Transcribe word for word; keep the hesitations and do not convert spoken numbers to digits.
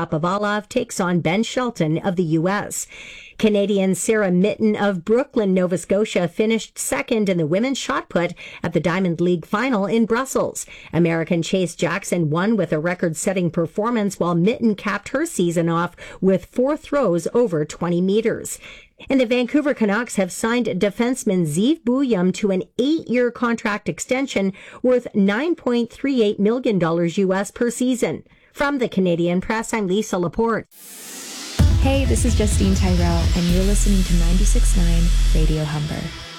Shapovalov takes on Ben Shelton of the U S. Canadian Sarah Mitten of Brooklyn, Nova Scotia finished second in the women's shot put at the Diamond League final in Brussels. American Chase Jackson won with a record-setting performance while Mitten capped her season off with four throws over twenty meters. And the Vancouver Canucks have signed defenseman Zeev Bouillon to an eight-year contract extension worth nine point three eight million dollars U S per season. From the Canadian Press, I'm Lisa Laporte. Hey, this is Justine Tyrell, and you're listening to ninety-six point nine Radio Humber.